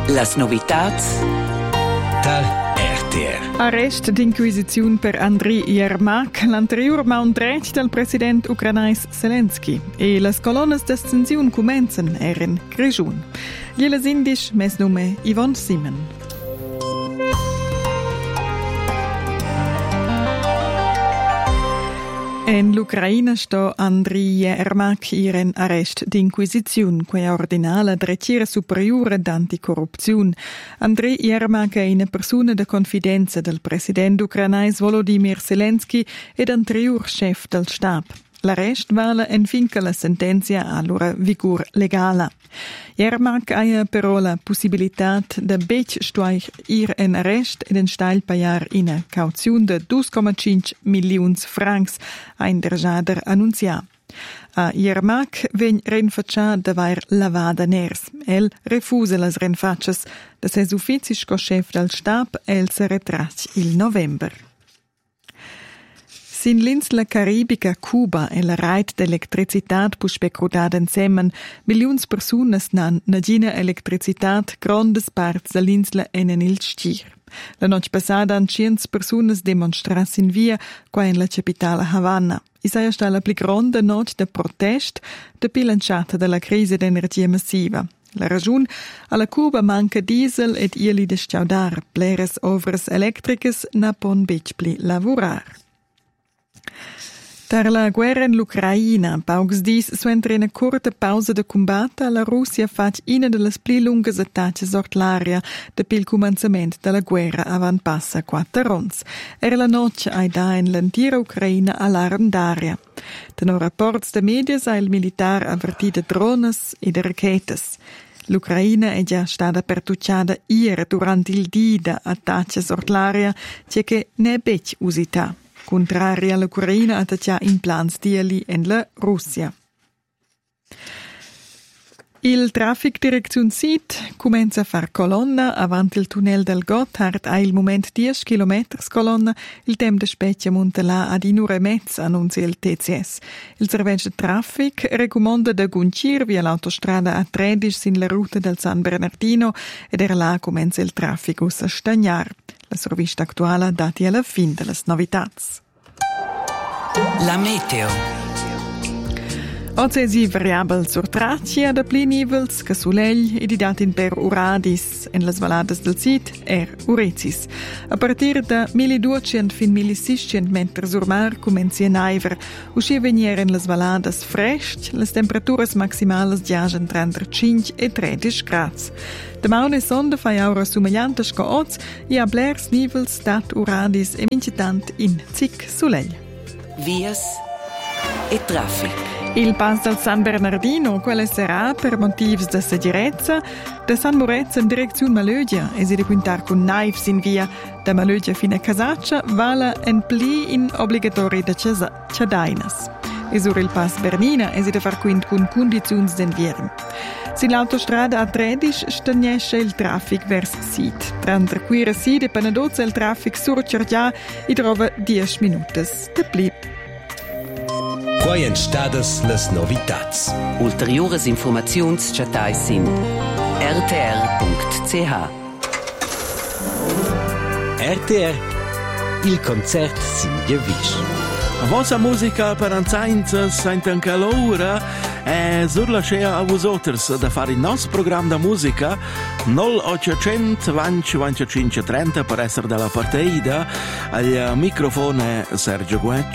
Las novitats dal RTR. Arrest d'inquisizione per Andriy Yermak, l'anterior maundret del president ucranais Zelensky, e las colonnas d'ascensione comencen in Grigiun. Gliela indisch mes nome Yvonne Simon. En l'Ucraina sto Andriy Yermak in arrest d'inquisizione, que ordina la Direzione Superiore d'Anticorruzione. Andriy Yermak è una persona de confidenza del presidente ucranais Volodymyr Zelensky ed anterior chef del stab. L'arrest vala en finca la sentenza a loro vigor legale. Yermak ha però la possibilità de bec stuair in arrest ed en stail paiar in cauzione de 2,5 milions francs a in derjader annunzià. A Yermak vegn renfaccia davair lavada ners. El refusa las renfaccias de ses ufficis co chef del stab el se retrac il november. Sin l'insula caribica Cuba e la rete d'electricitat pu specrudada insemmen, milions persunas nan nadina electricitat grandes parts de l'insula en il stir. La noche passada han 100 persunas demonstras in via qua in la capitale Havana. Isaia sta la pli grande noche de protest de bilanciata della crisi d'energia massiva. La ragiun alla Cuba manca diesel ed ieli de scaudar, bleres ovras electricas na pon bec pli lavorar. Dar la guerra in l'Ucraina, paucs dis suentra una corta pausa de combatta, la Russia fac una de las pli lungas attacches ort l'aria dapil començament de la guerra avant passa 4 ons. Era la noche ai da in l'intera Ucraina alarm d'aria. Tenor rapports de medias ha il militar avvertito drones e de rachetes. L'Ucraina è già stata pertucciata ieri durante il dì da attacches ort l'aria, che ne bec usità. Contraria all'Ucraina attaccia in plans dieli en la Russia. Il traffic direzione Sud comincia a far colonna avanti il tunnel del Gotthard a il moment 10 km colonna, il tempo de specchia montelà ad 1 ora e mezza annunzia il TCS. Il servizio de traffic recomanda da guncir via l'autostrada A13 sin la ruta del San Bernardino ed era là comincia il traffico a stagnar. La sorvista attuale dati alla fin delle novitats. La meteo. Oggi variabile sur traccia da pli nivels che sulegl ed datin per uradis en las valadas del Sid urezis. A partir da 1200 fin 1600 metri sur mar comencia naiver, usci venier en las valadas fresc, las temperaturas maximales giagen 35 e 13 grads. De maune sonde fai aura sumagliantes co oz e a blers nivels dat uradis e mincitant in zic sulegl. Vias e traffic. Il pass del San Bernardino, quella sarà per motivi di sicurezza, da San Moritz in direzione Malögia e si da quintar con knives in via da Malögia fino a Casaccia, vala en pli in obbligatori da Ciadainas. E sur il pass Bernina e si da far quint con condizioni d'inverno. Sin l'autostrada A13 stagnesce il traffic verso Sid. Tra quire Sid e Panadozza il traffic sur Cergià e trova 10 minuti de pli. Quai en stadas las novitats. Ulteriores informaziuns chatai sin rtr.ch. RTR, il concert sin gevis. Vossa musica per anzainza sente anche l'ora e sur la scea a vosotros da fare il nostro programma da musica 0800 20 25 30 per essere dalla partita al microfono Sergio Guecci